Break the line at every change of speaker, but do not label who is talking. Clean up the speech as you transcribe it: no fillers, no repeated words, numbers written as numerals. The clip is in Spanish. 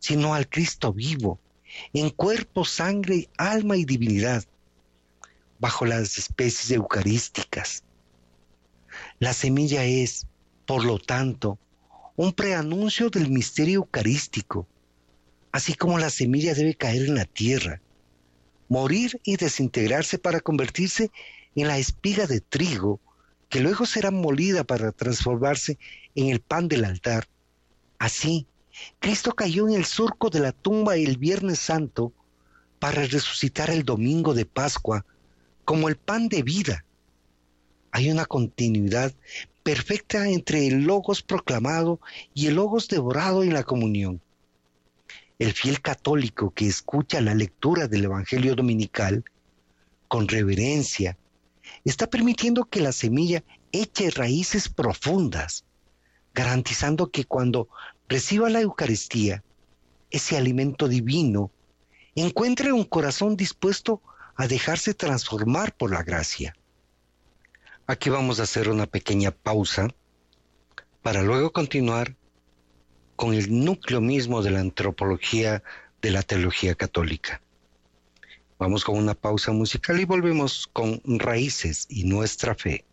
sino al Cristo vivo, en cuerpo, sangre, alma y divinidad, bajo las especies eucarísticas. La semilla es, por lo tanto, un preanuncio del misterio eucarístico, así como la semilla debe caer en la tierra, morir y desintegrarse para convertirse en la espiga de trigo, que luego será molida para transformarse en el pan del altar. Así, Cristo cayó en el surco de la tumba el Viernes Santo para resucitar el domingo de Pascua como el pan de vida. Hay una continuidad perfecta entre el Logos proclamado y el Logos devorado en la comunión. El fiel católico que escucha la lectura del Evangelio dominical con reverencia está permitiendo que la semilla eche raíces profundas, garantizando que cuando reciba la Eucaristía, ese alimento divino, encuentre un corazón dispuesto a dejarse transformar por la gracia. Aquí vamos a hacer una pequeña pausa para luego continuar con el núcleo mismo de la antropología de la teología católica. Vamos con una pausa musical y volvemos con Raíces y Nuestra Fe.